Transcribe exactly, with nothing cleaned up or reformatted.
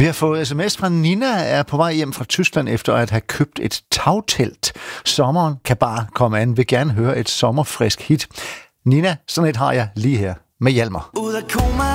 Vi har fået sms fra Nina, er på vej hjem fra Tyskland efter at have købt et tagtelt. Sommeren kan bare komme an, vil gerne høre et sommerfrisk hit. Nina, sådan et har jeg lige her med Hjalmar.